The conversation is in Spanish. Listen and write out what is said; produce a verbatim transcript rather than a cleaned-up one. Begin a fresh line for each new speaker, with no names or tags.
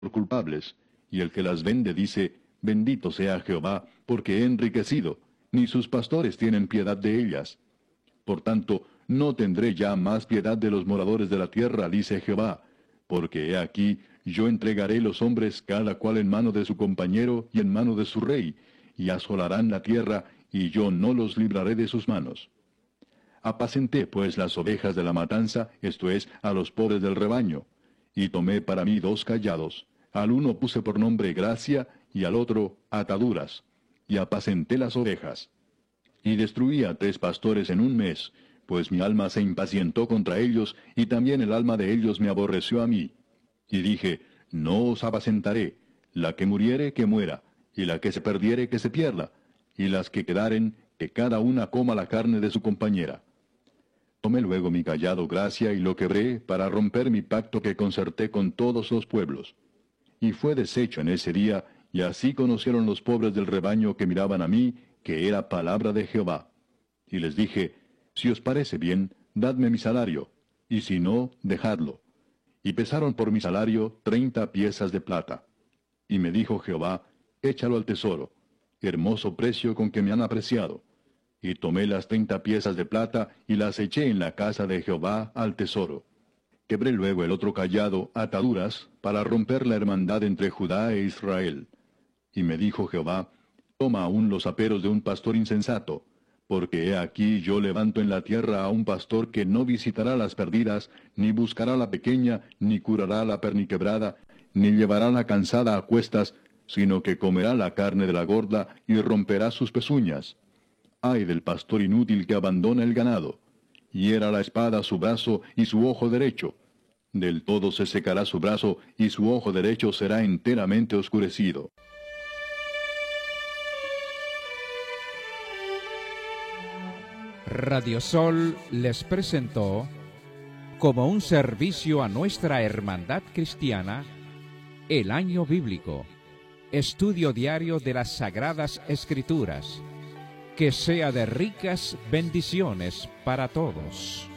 por culpables, y el que las vende dice, bendito sea Jehová, porque he enriquecido, ni sus pastores tienen piedad de ellas. Por tanto, no tendré ya más piedad de los moradores de la tierra, dice Jehová, porque he aquí, yo entregaré los hombres cada cual en mano de su compañero y en mano de su rey, y asolarán la tierra, y yo no los libraré de sus manos. Apacenté pues las ovejas de la matanza, esto es, a los pobres del rebaño, y tomé para mí dos callados, al uno puse por nombre gracia, y al otro ataduras, y apacenté las ovejas. Y destruí a tres pastores en un mes, pues mi alma se impacientó contra ellos, y también el alma de ellos me aborreció a mí. Y dije, no os apacentaré, la que muriere, que muera, y la que se perdiere, que se pierda, y las que quedaren, que cada una coma la carne de su compañera. Tomé luego mi callado gracia y lo quebré para romper mi pacto que concerté con todos los pueblos. Y fue deshecho en ese día, y así conocieron los pobres del rebaño que miraban a mí, que era palabra de Jehová. Y les dije, si os parece bien, dadme mi salario, y si no, dejadlo. Y pesaron por mi salario treinta piezas de plata. Y me dijo Jehová, échalo al tesoro, hermoso precio con que me han apreciado. Y tomé las treinta piezas de plata, y las eché en la casa de Jehová al tesoro. Quebré luego el otro callado, ataduras, para romper la hermandad entre Judá e Israel. Y me dijo Jehová, toma aún los aperos de un pastor insensato, porque he aquí yo levanto en la tierra a un pastor que no visitará las perdidas, ni buscará la pequeña, ni curará la perniquebrada, ni llevará la cansada a cuestas, sino que comerá la carne de la gorda y romperá sus pezuñas. Ay del pastor inútil que abandona el ganado. Hiera la espada su brazo y su ojo derecho. Del todo se secará su brazo y su ojo derecho será enteramente oscurecido.
Radio Sol les presentó, como un servicio a nuestra hermandad cristiana, el Año Bíblico, estudio diario de las Sagradas Escrituras. Que sea de ricas bendiciones para todos.